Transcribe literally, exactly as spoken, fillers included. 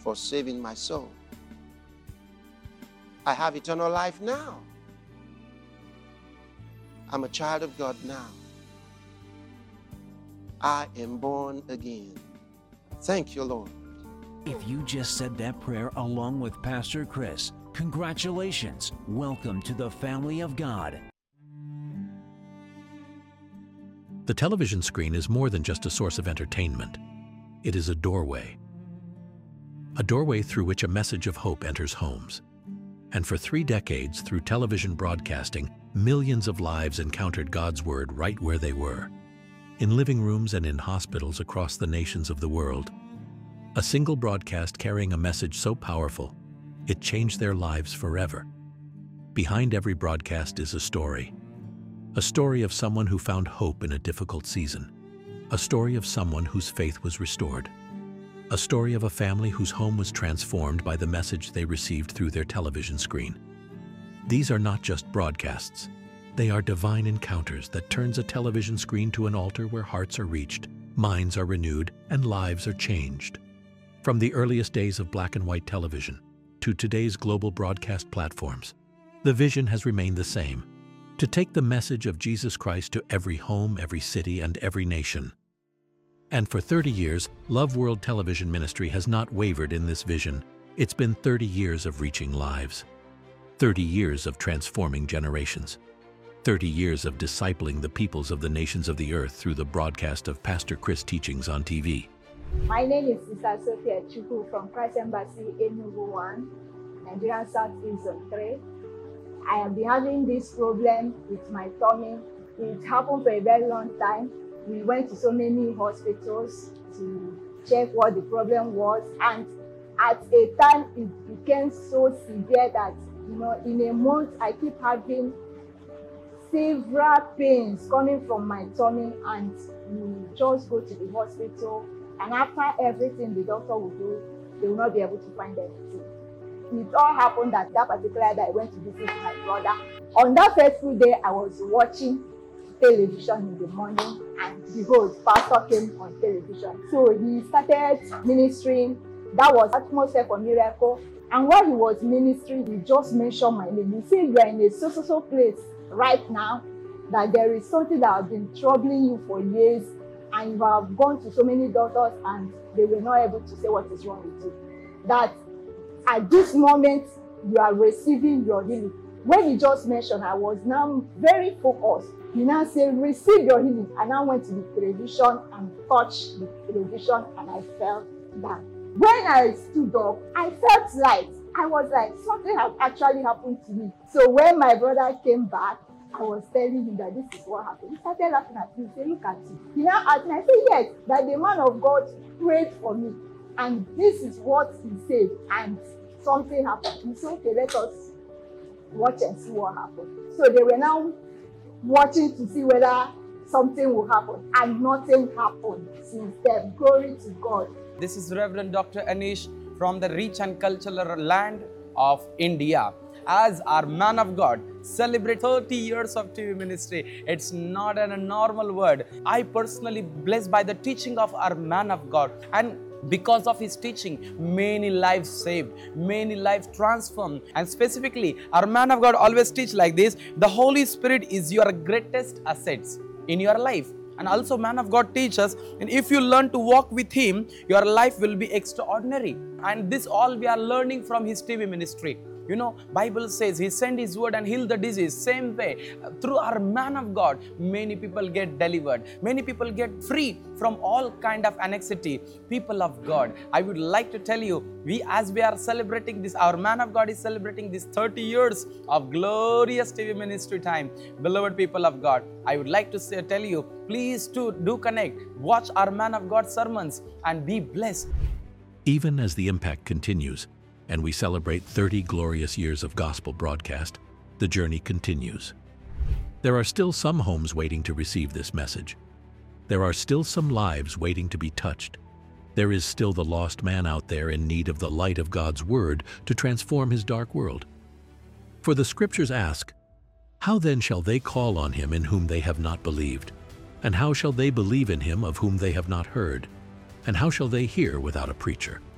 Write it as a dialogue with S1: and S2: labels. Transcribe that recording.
S1: for saving my soul. I have eternal life now. I'm a child of God now. I am born again. Thank you, Lord.
S2: If you just said that prayer along with Pastor Chris, congratulations. Welcome to the family of God.
S3: The television screen is more than just a source of entertainment. It is a doorway. A doorway through which a message of hope enters homes. And for three decades, through television broadcasting, millions of lives encountered God's Word right where they were. In living rooms and in hospitals across the nations of the world. A single broadcast carrying a message so powerful, it changed their lives forever. Behind every broadcast is a story. A story of someone who found hope in a difficult season. A story of someone whose faith was restored. A story of a family whose home was transformed by the message they received through their television screen. These are not just broadcasts. They are divine encounters that turns a television screen to an altar where hearts are reached, minds are renewed, and lives are changed. From the earliest days of black and white television to today's global broadcast platforms, the vision has remained the same: to take the message of Jesus Christ to every home, every city, and every nation. And for thirty years, Love World Television Ministry has not wavered in this vision. It's been thirty years of reaching lives, thirty years of transforming generations, thirty years of discipling the peoples of the nations of the earth through the broadcast of Pastor Chris teachings on T V.
S4: My name is Sister Sophia Chukwu from Christ Embassy, Enugu one, Nigerian Southeast Zone three. I have been having this problem with my tummy. It happened for a very long time. We went to so many hospitals to check what the problem was, and at a time it became so severe that, you know, in a month I keep having several pains coming from my tummy, and you just go to the hospital, and after everything the doctor will do, they will not be able to find anything. It all happened that that particular day I went to visit my brother. On that fateful day, I was watching television in the morning, and behold, pastor came on television. So he started ministering. That was Atmosphere for Miracle. And while he was ministering, he just mentioned my name. He said, you are in a so-so-so place right now, that there is something that has been troubling you for years, and you have gone to so many doctors and they were not able to say what is wrong with you. That at this moment, you are receiving your healing. When he just mentioned, I was now very focused. He now said, receive your healing. I now went to the television and touched the television, and I felt that. When I stood up, I felt light. I was like, something had actually happened to me. So when my brother came back, I was telling him that this is what happened. He started laughing at me. He said, look at you. He now asked me, I said, yes, that the man of God prayed for me. And this is what he said. And something happened. He said, okay, let us watch and see what happened. So they were now watching to see whether something will happen. And nothing happened since then. Glory to God.
S5: This is Reverend Doctor Anish from the rich and cultural land of India. As our man of God celebrate thirty years of T V ministry, it's not an, a normal word. I personally blessed by the teaching of our man of God, and because of his teaching, many lives saved, many lives transformed. And specifically, our man of God always teach like this: the Holy Spirit is your greatest assets in your life. And also, man of God teaches, and if you learn to walk with him, your life will be extraordinary. And this all we are learning from his T V ministry. You know, Bible says he sent his word and healed the disease. Same way, through our man of God, many people get delivered. Many people get free from all kind of anxiety. People of God, I would like to tell you, we as we are celebrating this, our man of God is celebrating this thirty years of glorious T V ministry time. Beloved people of God, I would like to say, tell you, please to do connect, watch our man of God sermons and be blessed.
S3: Even as the impact continues, and we celebrate thirty glorious years of gospel broadcast, the journey continues. There are still some homes waiting to receive this message. There are still some lives waiting to be touched. There is still the lost man out there in need of the light of God's word to transform his dark world. For the scriptures ask, how then shall they call on him in whom they have not believed? And how shall they believe in him of whom they have not heard? And how shall they hear without a preacher?